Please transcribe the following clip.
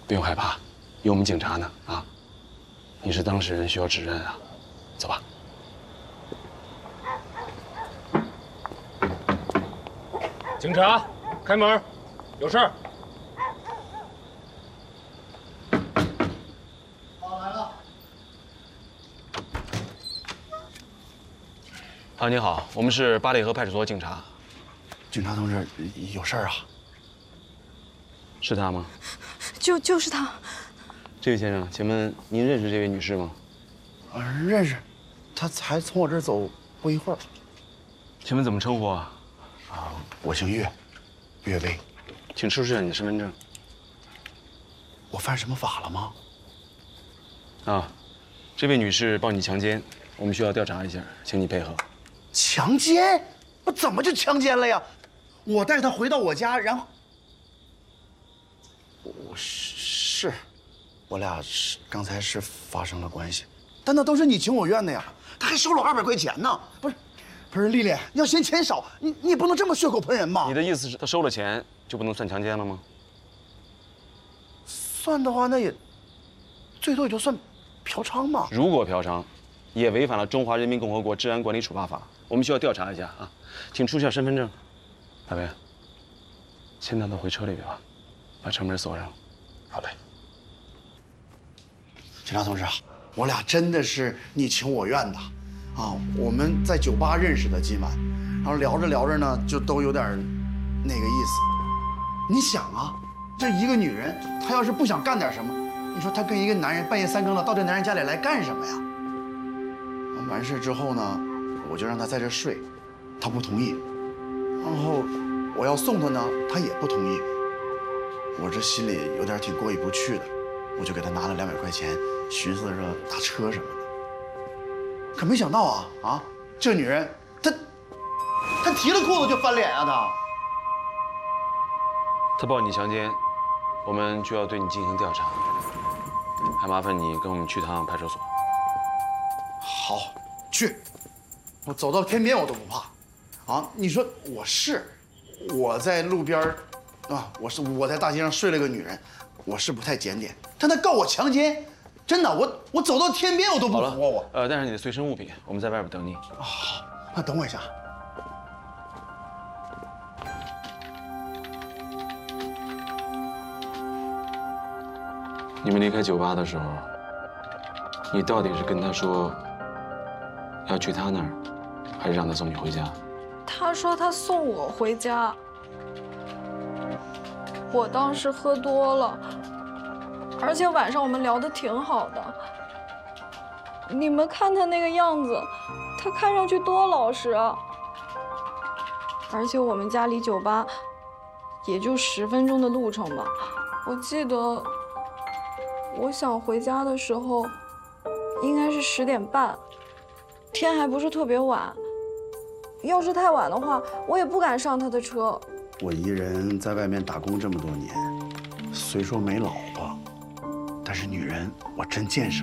不用害怕，有我们警察呢啊！你是当事人，需要指认啊。走吧。 警察，开门，有事儿。 啊，你好，我们是八里河派出所警察。 警察同志，有事儿啊？ 是他吗？ 就是他。 这位先生，请问您认识这位女士吗？ 认识，她才从我这儿走不一会儿。 请问怎么称呼啊？ 我姓岳，岳威。 请出示你的身份证。 我犯什么法了吗？ 啊，这位女士报你强奸，我们需要调查一下，请你配合。 强奸？我怎么就强奸了呀？我带她回到我家，然后我俩刚才是发生了关系，但那都是你情我愿的呀。他还收了200块钱呢，不是，丽丽，你要嫌钱少，你也不能这么血口喷人吧？ 你的意思是，他收了钱就不能算强奸了吗？ 算的话，那也最多也就算嫖娼嘛。 如果嫖娼，也违反了《中华人民共和国治安管理处罚法》，我们需要调查一下啊，请出示身份证。大伟，先带他回车里边吧，把车门锁上。 好嘞。警察同志啊，我俩真的是你情我愿的，啊，我们在酒吧认识的今晚，然后聊着聊着呢，就都有点那个意思。你想啊，这一个女人，她要是不想干点什么，你说她跟一个男人半夜3更的到这男人家里来干什么呀？完事之后呢，我就让她在这睡，她不同意，然后我要送她呢，她也不同意。我这心里有点挺过意不去的，我就给她拿了200块钱，寻思着打车什么的。可没想到啊，这女人她提了裤子就翻脸啊！ 他报你强奸，我们就要对你进行调查，还麻烦你跟我们去趟派出所。 好，去，我走到天边我都不怕，啊！你说我在路边啊，我在大街上睡了个女人，我是不太检点，但她告我强奸，真的，我走到天边我都不服我。 带上你的随身物品，我们在外边等你。 好，那等我一下。 你们离开酒吧的时候，你到底是跟他说要去他那儿，还是让他送你回家？ 他说他送我回家。我当时喝多了，而且晚上我们聊得挺好的。你们看他那个样子，他看上去多老实啊！而且我们家离酒吧也就10分钟的路程吧。我记得我想回家的时候，应该是10点半，天还不是特别晚。要是太晚的话，我也不敢上他的车。 我一人在外面打工这么多年，虽说没老婆，但是女人我真见识